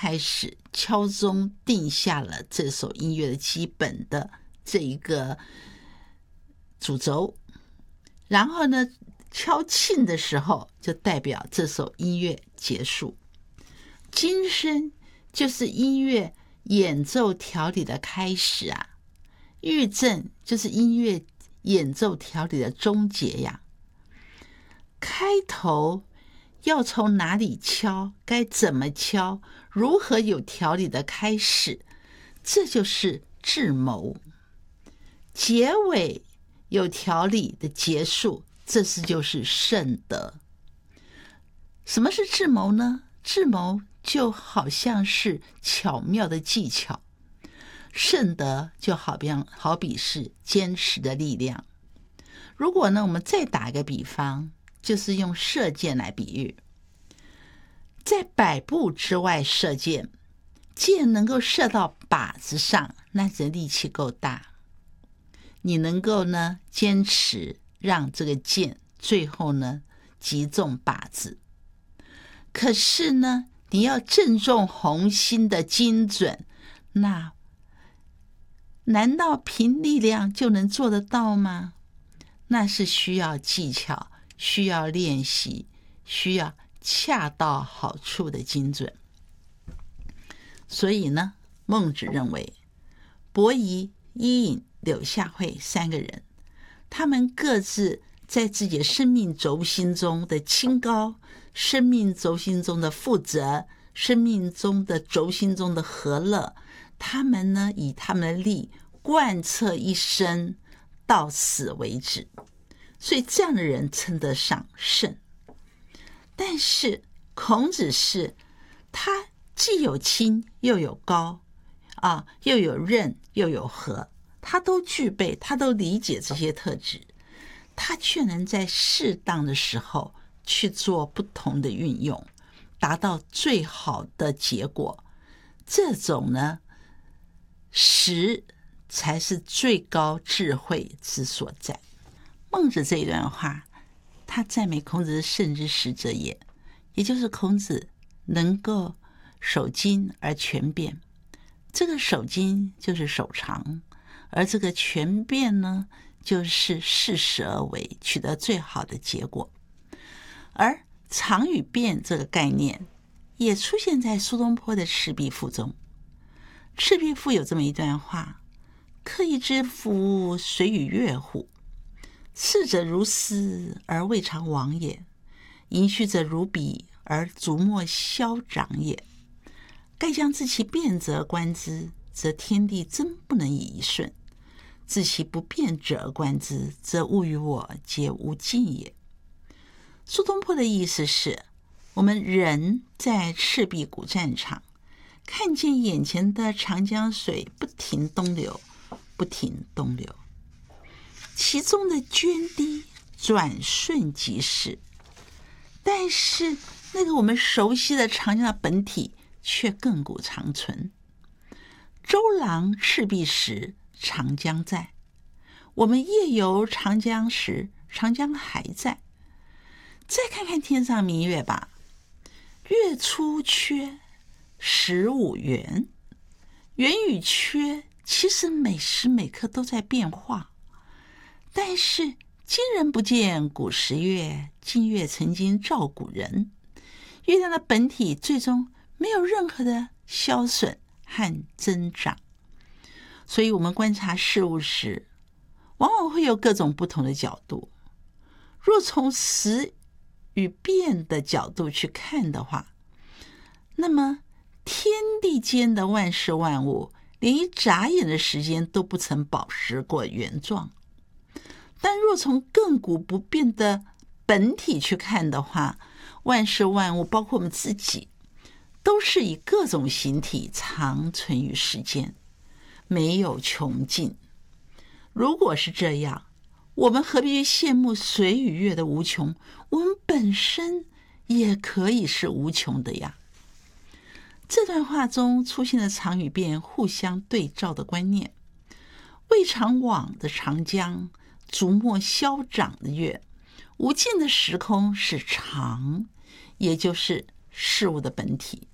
开始敲钟定下了这首音乐的基本的这一个主轴，然后呢敲磬的时候就代表这首音乐结束。金声就是音乐演奏条理的开始啊，玉振就是音乐演奏条理的终结呀。开头要从哪里敲，该怎么敲，如何有条理的开始，这就是智谋。结尾有条理的结束，这就是圣德。什么是智谋呢？智谋就好像是巧妙的技巧，圣德就好比是坚持的力量。如果呢，我们再打一个比方，就是用射箭来比喻，在100步之外射箭，箭能够射到靶子上，那你的力气够大，你能够呢坚持让这个箭最后呢击中靶子。可是呢，你要正中红心的精准，那难道凭力量就能做得到吗？那是需要技巧，需要练习，需要恰到好处的精准。所以呢，孟子认为伯夷、伊尹、柳下惠3个人，他们各自在自己的生命轴心中的清高，生命轴心中的负责，生命中的轴心中的和乐，他们呢以他们的力贯彻一生到死为止，所以这样的人称得上圣。但是孔子是他既有清又有高啊，又有任又有和，他都具备，他都理解这些特质，他却能在适当的时候去做不同的运用，达到最好的结果。这种呢，识才是最高智慧之所在。孟子这一段话，他赞美孔子是圣之识者也，也就是孔子能够守经而权变。这个守经就是守常，而这个权变呢，就是适时而为，取得最好的结果。而常与变这个概念也出现在苏东坡的《赤壁赋》中。《赤壁赋》有这么一段话：客亦知夫谁与乐乎？逝者如斯而未尝往也，盈虚者如彼而足莫消长也。盖将自其变则观之，则天地真不能以一瞬；自其不变者而观之，则物与我皆无尽也。苏东坡的意思是，我们人在赤壁古战场，看见眼前的长江水不停东流，不停东流，其中的涓滴转瞬即逝，但是那个我们熟悉的长江的本体却亘古长存。周郎赤壁时，长江在；我们夜游长江时，长江还在。再看看天上明月吧，月出缺15圆，圆与缺其实每时每刻都在变化。但是今人不见古时月，今月曾经照古人。月亮的本体最终没有任何的消损和增长，所以我们观察事物时，往往会有各种不同的角度。若从实与变的角度去看的话，那么天地间的万事万物，连一眨眼的时间都不曾保持过原状。但若从亘古不变的本体去看的话，万事万物，包括我们自己，都是以各种形体长存于世间，没有穷尽。如果是这样，我们何必去羡慕水与月的无穷？我们本身也可以是无穷的呀。这段话中出现了常与变互相对照的观念。未尝往的长江，足莫消长的月，无尽的时空是常，也就是事物的本体。